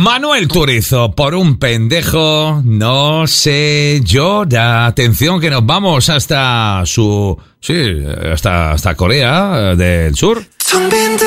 Manuel Turizo, por un pendejo no se llora. Atención que nos vamos hasta hasta Corea del Sur.